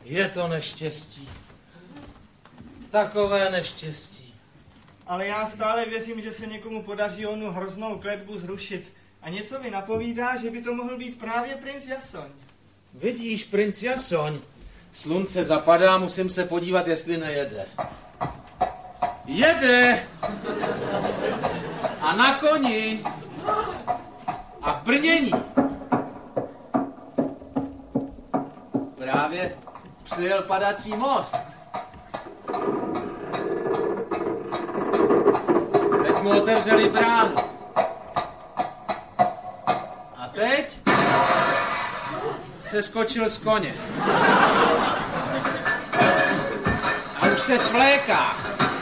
Je to neštěstí. Takové neštěstí. Ale já stále věřím, že se někomu podaří onu hroznou kletbu zrušit. A něco mi napovídá, že by to mohl být právě princ Jasoň. Vidíš, princ Jasoň. Slunce zapadá, musím se podívat, jestli nejede. Jede! A na koni. A v brnění. Právě přijel padací most. Teď mu otevřeli bránu. A teď se skočil z koně. A už se svléká.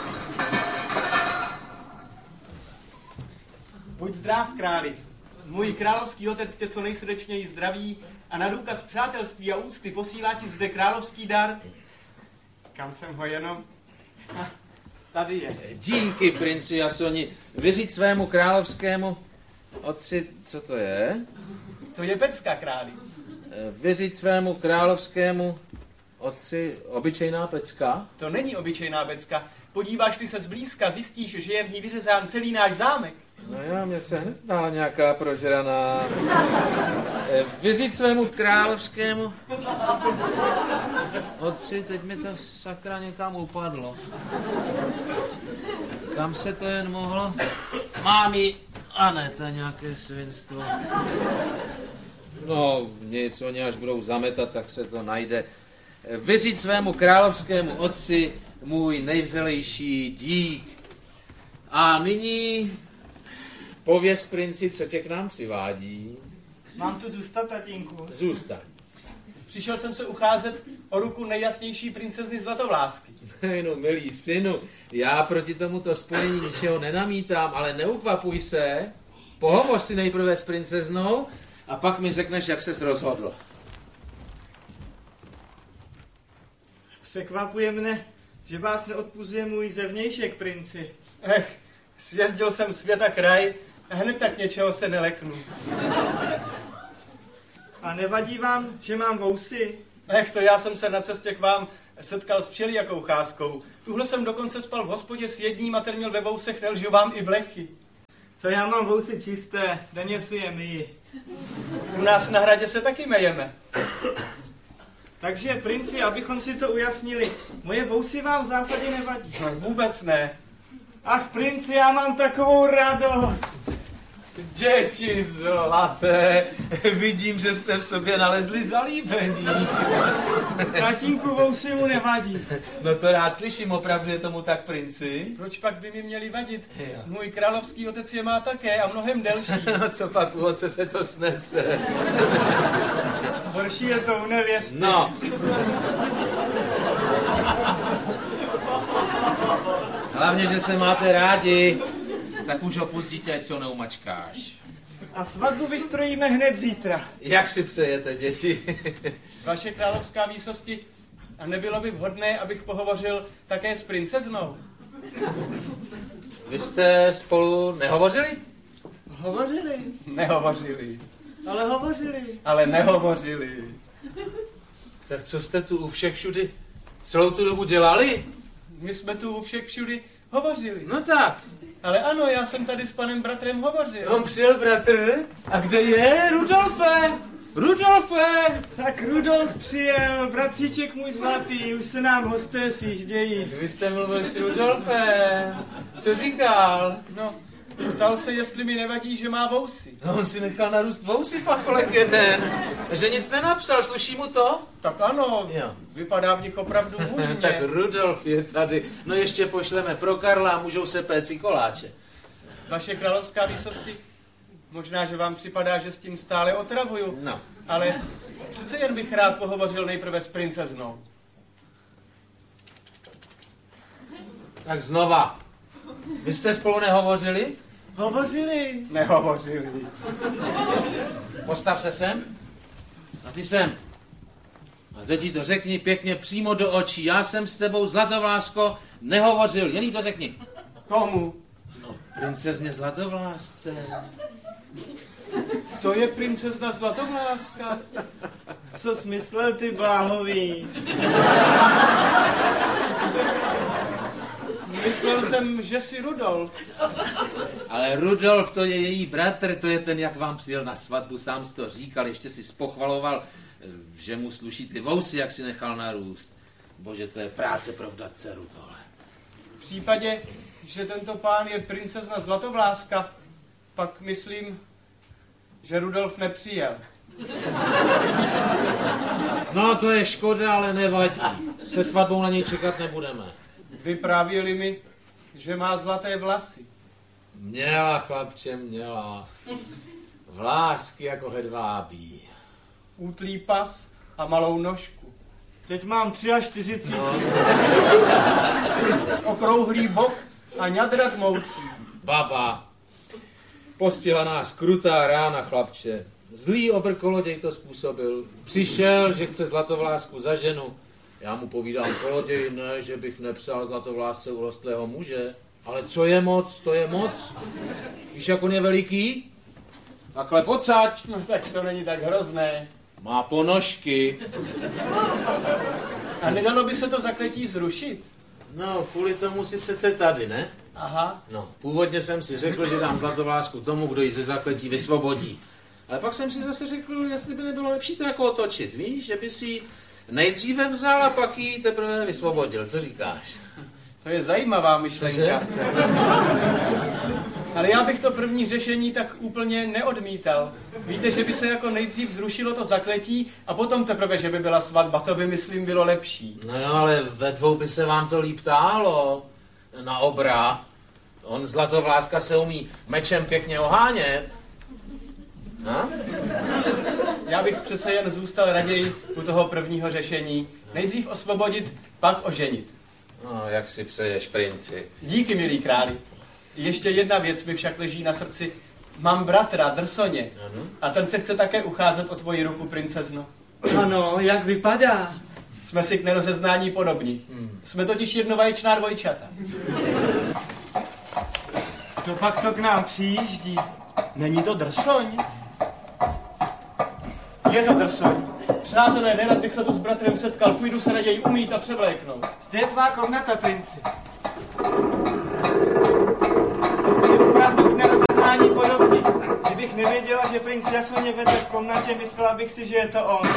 Buď zdrav, králi. Můj královský otec tě co nejsrdečněji zdraví a na důkaz přátelství a úcty posílá ti zde královský dar. Kam jsem ho jenom? Tady je. Díky, princi Jasoni. Vyřiď svému královskému otci, co to je? To je pecka, králi. Vyřiď svému královskému otci obyčejná pecka? To není obyčejná pecka. Podíváš-li se zblízka, zjistíš, že je v ní vyřezán celý náš zámek. No já, mně se hned zdála nějaká prožraná. Vyřiď svému královskému otci, teď mi to sakra někam upadlo. Kam se to jen mohlo? Mámi, a ne, to je nějaké svinstvo. No, nic, oni až budou zametat, tak se to najde. Vyřiď svému královskému otci můj nejvřelejší dík. A nyní pověz princi, co tě k nám přivádí. Mám tu zůstat, tatínku? Zůstaň. Přišel jsem se ucházet o ruku nejjasnější princezny Zlatovlásky. No, milý synu, já proti tomuto spojení ničeho nenamítám, ale neukvapuj se. Pohovoř si nejprve s princeznou a pak mi řekneš, jak ses rozhodl. Překvapuje mne, že vás neodpuzuje můj zevnějšek, princi. Sjezdil jsem svět a kraj a hned tak něčeho se neleknu. A nevadí vám, že mám vousy? To já jsem se na cestě k vám setkal s všelijakou cházkou. Tuhle jsem dokonce spal v hospodě s jedním a ten měl ve vousech, nelžu vám, i blechy. Co já mám vousy čisté, denně si je myji. U nás na hradě se taky mejeme. Takže, princi, abychom si to ujasnili, moje vousy vám v zásadě nevadí. No, vůbec ne. Ach, princi, já mám takovou radost. Děti zlaté, vidím, že jste v sobě nalezli zalíbení. Tatínku, vousy mu nevadí. No to rád slyším, opravdu je tomu tak, princi? Proč pak by mi měli vadit? Můj královský otec je má také a mnohem delší. No co pak u otce se to snese? Horší je to u nevěsty. No. Hlavně, že se máte rádi, tak už opust dítě, ať se ho neumačkáš. A svatbu vystrojíme hned zítra. Jak si přejete, děti? Vaše královská výsosti, a nebylo by vhodné, abych pohovořil také s princeznou? Vy jste spolu nehovořili? Hovořili. Nehovořili. Ale hovořili. Ale nehovořili. Tak co jste tu u všech všudy celou tu dobu dělali? My jsme tu u všech všudy hovořili. No tak. Ale ano, já jsem tady s panem bratrem hovořil. On přijel bratr? A kde je? Rudolfe! Rudolfe! Tak Rudolf přijel, bratříček můj zlatý, už se nám hosté sjíždějí. Vy jste mluvil s Rudolfem. Co říkal? No, ptal se, jestli mi nevadí, že má vousy. No, on si nechal narůst vousy, pacholek jeden. Že nic nenapsal, sluší mu to? Tak ano, Jo. vypadá v nich opravdu mužně. Tak Rudolf je tady. No ještě pošleme pro Karla a můžou se péci koláče. Vaše královská výsosti, možná, že vám připadá, že s tím stále otravuju. No. Ale přece jen bych rád pohovořil nejprve s princeznou. Tak znova. Vy jste spolu nehovořili? Hovořili. Nehovořili. Postav se sem. A ty sem. A teď ti to řekni pěkně přímo do očí. Já jsem s tebou, Zlatovlásko, nehovořil. Jen jí to řekni. Komu? No, princezně Zlatovlásce. To je princezna Zlatovláska. Co jsi myslel, ty bláhový? Myslel jsem, že jsi Rudolf. Ale Rudolf, to je její bratr, to je ten, jak vám přijel na svatbu, sám si to říkal, ještě si spochvaloval, že mu sluší ty vousy, jak si nechal narůst. Bože, to je práce provdat dceru tohle. V případě, že tento pán je princezna Zlatovláska, pak myslím, že Rudolf nepřijel. No, to je škoda, ale nevadí. Se svatbou na něj čekat nebudeme. Vyprávěli mi, že má zlaté vlasy. Měla, chlapče, měla. Vlásky jako hedvábí. Útlý pas a malou nožku. Teď mám 43. No. Okrouhlý bok a ňadra tmoucí. Baba. Postihla nás krutá rána, chlapče. Zlý obrkoloděj to způsobil. Přišel, že chce Zlatovlásku za ženu. Já mu povídám, koloděj, ne, že bych nepřál Zlatovlásce urostlého muže. Ale co je moc, to je moc. Víš, jak on je veliký? Takhle pocať. No tak to není tak hrozné. Má ponožky. A nedalo by se to zakletí zrušit? No, kvůli tomu si přece tady, ne? Aha. No, původně jsem si řekl, že dám Zlatovlásku tomu, kdo ji ze zakletí vysvobodí. Ale pak jsem si zase řekl, jestli by nebylo lepší to jako otočit, víš? Že by si nejdříve vzal a pak ji teprve vysvobodil. Co říkáš? To je zajímavá myšlenka. Ale já bych to první řešení tak úplně neodmítal. Víte, že by se jako nejdřív zrušilo to zakletí a potom teprve, že by byla svatba. To by, myslím, bylo lepší. No jo, ale ve dvou by se vám to líp táhlo. Na obra. On Zlatovláska se umí mečem pěkně ohánět. Ha? Já bych přece jen zůstal raději u toho prvního řešení. Nejdřív osvobodit, pak oženit. No, jak si přeješ, princi. Díky, milý králi. Ještě jedna věc mi však leží na srdci. Mám bratra, Drsoně. Ano. A ten se chce také ucházet o tvoji ruku, princezno. Ano, jak vypadá? Jsme si k nerozeznání podobní. Jsme totiž jednovaječná dvojčata. To pak to k nám přijíždí. Není to Drsoň? Je to Drsoň. Přátelé, nerad bych se tu s bratrem setkal. Půjdu se raději umýt a převléknout. Zde je tvá komnata, princi. Jsem si opravdu k nerozeznání podobný. Kdybych nevěděla, že princ Jasoně vede v komnatě, myslela bych si, že je to on.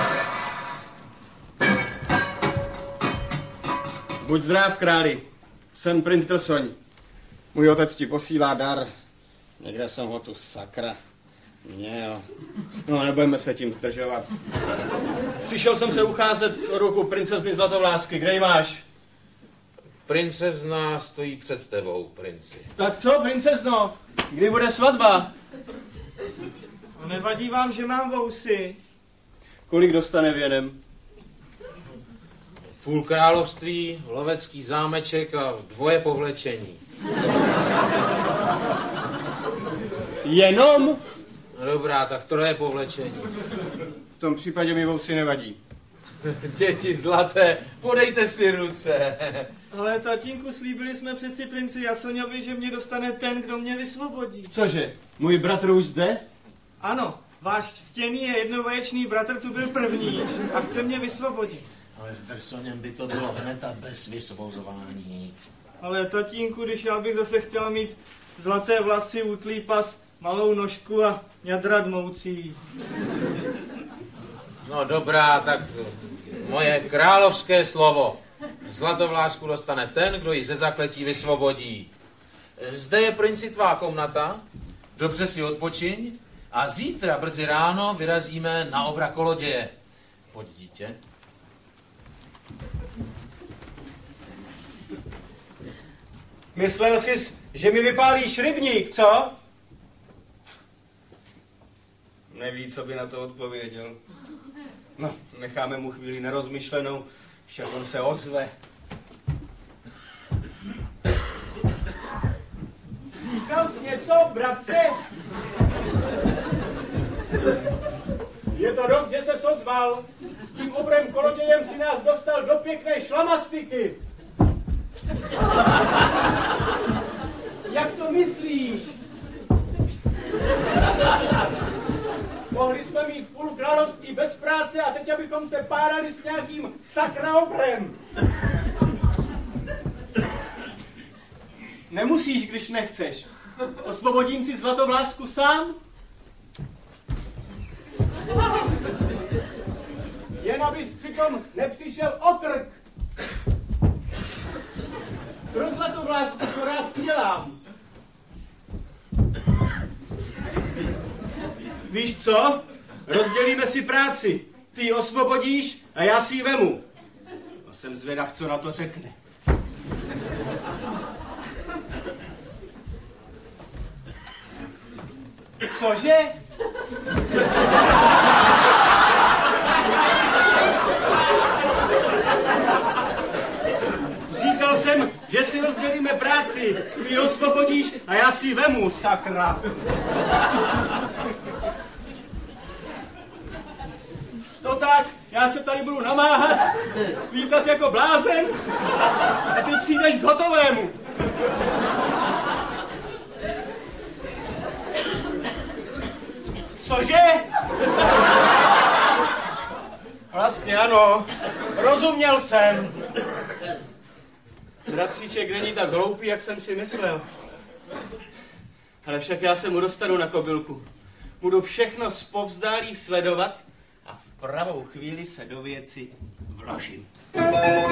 Buď zdrav, králi. Jsem princ Drsoň. Můj otec ti posílá dar. Někde jsem ho tu sakra měl. No, nebudeme se tím zdržovat. Přišel jsem se ucházet o ruku princezny Zlatovlásky. Kde ji máš? Princezna stojí před tebou, princi. Tak co, princezno? Kdy bude svatba? No, nevadí vám, že mám vousy? Kolik dostane věnem? Půl království, lovecký zámeček a dvoje povlečení. Jenom? No dobrá, tak troje povlečení. V tom případě mi vousy nevadí. Děti zlaté, podejte si ruce. Ale tatínku, slíbili jsme přeci princi Jasoňovi, že mě dostane ten, kdo mě vysvobodí. Cože? Můj bratr už zde? Ano, váš ctěný a jednovaječný bratr tu byl první a chce mě vysvobodit. Ale s Drsoněm by to bylo hned a bez vysvobozování. Ale tatínku, když já bych zase chtěl mít zlaté vlasy, útlý pas, malou nožku a ňadra dmoucí. No dobrá, tak moje královské slovo. Zlatovlásku dostane ten, kdo ji ze zakletí vysvobodí. Zde je princi tvá komnata, dobře si odpočiň a zítra brzy ráno vyrazíme na obra koloděje. Pojď, dítě. Myslel jsi, že mi vypálíš rybník, co? Neví, co by na to odpověděl. No, necháme mu chvíli nerozmyšlenou, však on se ozve. Říkal jsi něco, bratře? Je to dobře, že se ozval. S tím obrem kolodějem si nás dostal do pěkné šlamastiky. Jak to myslíš? Mohli jsme mít půl království bez práce a teď abychom se párali s nějakým sakra obrem. Nemusíš, když nechceš. Osvobodím si Zlatovlásku sám. Jen abys přitom nepřišel o krk. Pro Zlatovlásku to rád dělám. Víš co? Rozdělíme si práci. Ty ji osvobodíš a já si ji vemu. A jsem zvědav, co na to řekne. Cože? Říkal jsem, že si rozdělíme práci. Ty ji osvobodíš a já si ji vemu, sakra. To tak, já se tady budu namáhat, lítat jako blázen a ty přijdeš k hotovému. Cože? Vlastně ano, rozuměl jsem. Bratříček není tak hloupý, jak jsem si myslel. Ale však já se mu dostanu na kobylku. Budu všechno zpovzdálí sledovat a v pravou chvíli se do věci vložím.